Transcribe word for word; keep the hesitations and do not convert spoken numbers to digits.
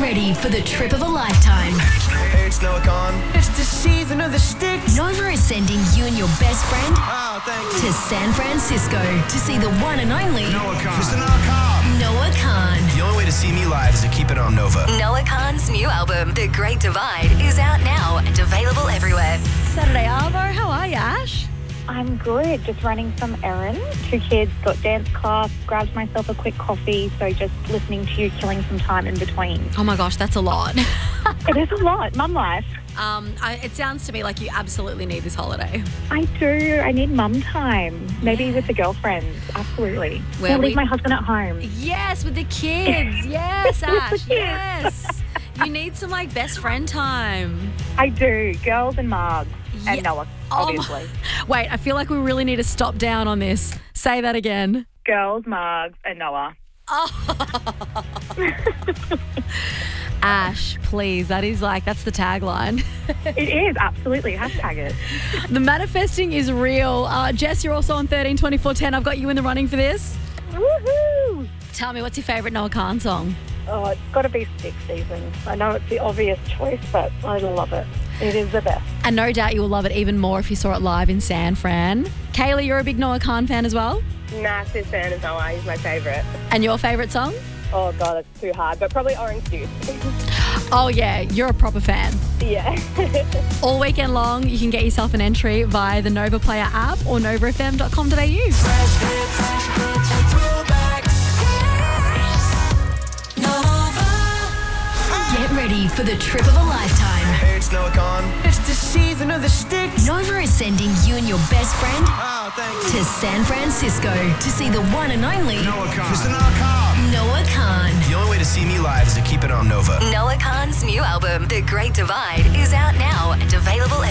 ready for the trip of a lifetime. Hey, it's Noah Khan. It's the season of the sticks. Nova is sending you and your best friend Oh, thank you. to San Francisco to see the one and only Noah Khan. Mister Noah Khan. Noah Khan. The only way to see me live is to keep it on Nova. Noah Khan's new album, The Great Divide, is out now and available everywhere. Saturday Arvo, how are you, Ash? I'm good. Just running some errands. Two kids, got dance class, grabbed myself a quick coffee. So just listening to you, killing some time in between. Oh my gosh, that's a lot. It is a lot. Mum life. um, I, it sounds to me like you absolutely need this holiday. I do. I need mum time. Maybe with the girlfriends. Absolutely. Where I'll we- leave my husband at home. Yes, with the kids. Yes, Ash. Yes. You need some like best friend time. I do. Girls and Margs. Yeah. And Noah, Oh my- obviously. Wait, I feel like we really need to stop down on this. Say that again. Girls, Margs, and Noah. Ash, please. That is like, that's the tagline. It is. Absolutely. Hashtag it. The manifesting is real. Uh, Jess, you're also on thirteen twenty-four ten. I've got you in the running for this. Woohoo! Tell me, what's your favourite Noah Khan song? Oh, it's got to be Stick Season. I know it's the obvious choice, but I love it. It is the best. And no doubt you will love it even more if you saw it live in San Fran. Kaylee, you're a big Noah Khan fan as well? Massive fan of Noah. He's my favourite. And your favourite song? Oh, God, it's too hard. But probably Orange Juice. Oh, yeah, you're a proper fan. Yeah. All weekend long, you can get yourself an entry via the Nova Player app or nova f m dot com dot a u. Get ready for the trip of a lifetime. Hey, it's Noah Khan. It's the season of the sticks. Nova is sending you and your best friend Oh, thank you. to San Francisco to see the one and only Noah Khan. Mister Noah Khan. Noah Khan. The only way to see me live is to keep it on Nova. Noah Khan's new album, The Great Divide, is out now and available